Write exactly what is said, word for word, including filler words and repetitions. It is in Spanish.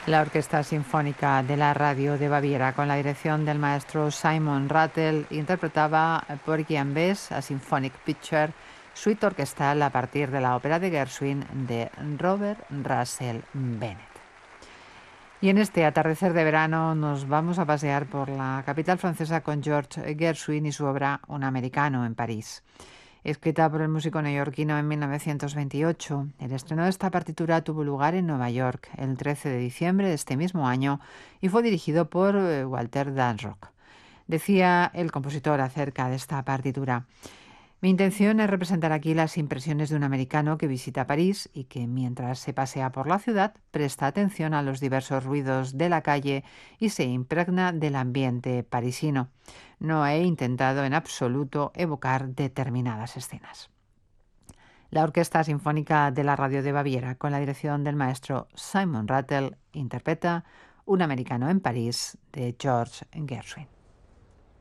La Orquesta Sinfónica de la Radio de Baviera, con la dirección del maestro Simon Rattle, interpretaba Porgy and Bess, a Symphonic Picture, suite orquestal a partir de la ópera de Gershwin de Robert Russell Bennett. Y en este atardecer de verano nos vamos a pasear por la capital francesa con George Gershwin y su obra Un americano en París. Escrita por el músico neoyorquino en mil novecientos veintiocho, el estreno de esta partitura tuvo lugar en Nueva York el trece de diciembre de este mismo año y fue dirigido por Walter Danrock. Decía el compositor acerca de esta partitura: mi intención es representar aquí las impresiones de un americano que visita París y que, mientras se pasea por la ciudad, presta atención a los diversos ruidos de la calle y se impregna del ambiente parisino. No he intentado en absoluto evocar determinadas escenas. La Orquesta Sinfónica de la Radio de Baviera, con la dirección del maestro Simon Rattle, interpreta Un americano en París de George Gershwin.